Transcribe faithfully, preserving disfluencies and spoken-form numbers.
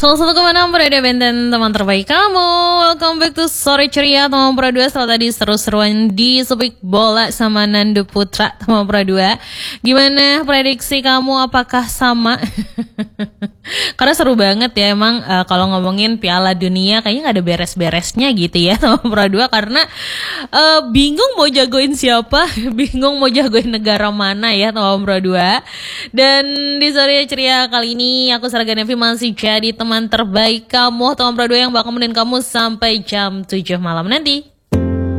Salah satu kemana berada benten teman terbaik kamu. Welcome back to Sore Ceria teman Pro dua. Setelah tadi seru-seruan di Speak Bola sama Nando Putra teman Pro dua. Gimana prediksi kamu, apakah sama? Karena seru banget ya emang uh, kalau ngomongin Piala Dunia kayaknya gak ada beres-beresnya gitu ya teman Pro dua. Karena uh, bingung mau jagoin siapa, bingung mau jagoin negara mana ya teman Pro dua. Dan di Sore Ceria kali ini aku Sarga Nevi masih jadi teman terbaik kamu, teman Pro dua yang bakal nemenin kamu sampai jam tujuh malam nanti.